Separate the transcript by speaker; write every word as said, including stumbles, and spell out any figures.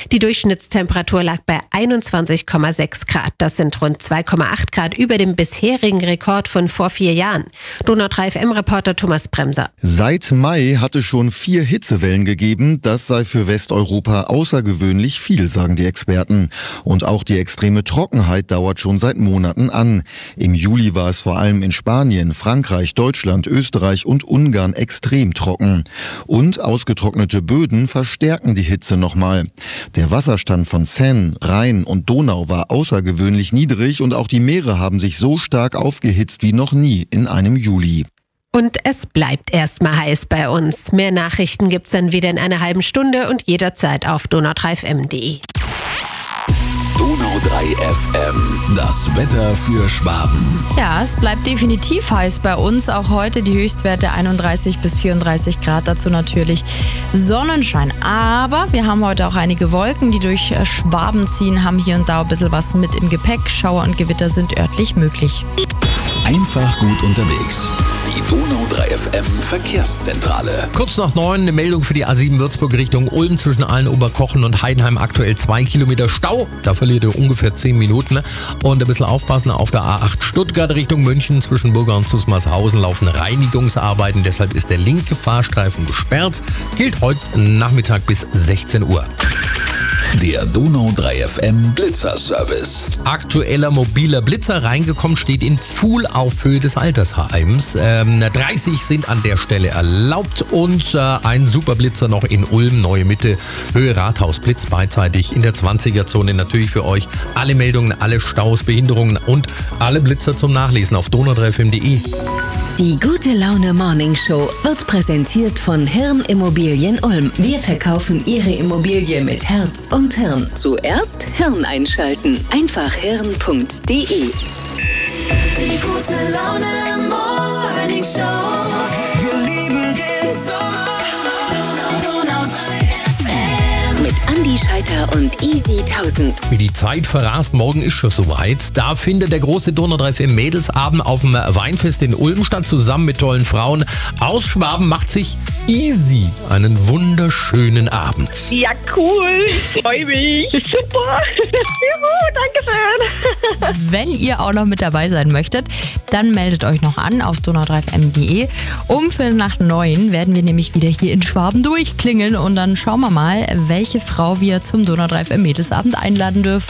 Speaker 1: Die Durchschnittstemperatur lag bei einundzwanzig Komma sechs Grad. Das sind rund zwei Komma acht Grad über dem bisherigen Rekord von vor vier Jahren. Donau drei F M-Reporter Thomas Bremser.
Speaker 2: Seit Mai hat es schon vier Hitzewellen gegeben. Das sei für Westeuropa außergewöhnlich viel, sagen die Experten. Und auch die extreme Trockenheit dauert schon seit Monaten an. Im Juli war es vor allem in Spanien, Frankreich, Deutschland, Österreich und Ungarn extrem trocken. Und ausgetrocknete Böden verstärken die Hitze nochmal. Der Wasserstand von Seine, Rhein und Donau war außergewöhnlich niedrig und auch die Meere haben sich so stark aufgehitzt wie noch nie in einem Juli.
Speaker 1: Und es bleibt erstmal heiß bei uns. Mehr Nachrichten gibt's dann wieder in einer halben Stunde und jederzeit auf donau drei f m punkt d e.
Speaker 3: Donau drei F M, das Wetter für Schwaben.
Speaker 4: Ja, es bleibt definitiv heiß bei uns. Auch heute die Höchstwerte einunddreißig bis vierunddreißig Grad. Dazu natürlich Sonnenschein. Aber wir haben heute auch einige Wolken, die durch Schwaben ziehen, haben hier und da ein bisschen was mit im Gepäck. Schauer und Gewitter sind örtlich möglich.
Speaker 3: Einfach gut unterwegs. Die Donau drei F M Verkehrszentrale.
Speaker 5: Kurz nach neun eine Meldung für die A sieben Würzburg Richtung Ulm zwischen Allen-Oberkochen und Heidenheim. Aktuell zwei Kilometer Stau. Da verliert ihr ungefähr zehn Minuten. Und ein bisschen aufpassen auf der A acht Stuttgart Richtung München. Zwischen Burger und Zusmarshausen laufen Reinigungsarbeiten. Deshalb ist der linke Fahrstreifen gesperrt. Gilt heute Nachmittag bis sechzehn Uhr.
Speaker 3: Der Donau drei F M Blitzerservice.
Speaker 5: Aktueller mobiler Blitzer reingekommen, steht in Pfuhl auf Höhe des Altersheims. Ähm, dreißig sind an der Stelle erlaubt und äh, ein Superblitzer noch in Ulm, Neue Mitte, Höhe Rathaus, Blitz beidseitig in der zwanziger-Zone. Natürlich für euch alle Meldungen, alle Staus, Behinderungen und alle Blitzer zum Nachlesen auf donau drei f m punkt d e.
Speaker 6: Die gute Laune Morning Show wird präsentiert von Hirn Immobilien Ulm. Wir verkaufen Ihre Immobilie mit Herz und Hirn. Zuerst Hirn einschalten. Einfach hirn punkt d e.
Speaker 7: Die gute Laune Morning Show. Wir lieben den Sommer. Donau drei F M.
Speaker 6: Mit Andi Scheiter und Easy tausend.
Speaker 5: Wie die Zeit verrast, morgen ist schon soweit. Da findet der große Donau drei F M Mädelsabend auf dem Weinfest in Ulm statt, zusammen mit tollen Frauen. Aus Schwaben macht sich Easy einen wunderschönen Abend.
Speaker 8: Ja, cool. Ich freue mich. Super. Juhu, danke schön.
Speaker 4: Wenn ihr auch noch mit dabei sein möchtet, dann meldet euch noch an auf donau drei f m punkt d e. Um Viertel nach neun werden wir nämlich wieder hier in Schwaben durchklingeln und dann schauen wir mal, welche Frau wir zum Donau drei F M Mädelsabend einladen dürfen.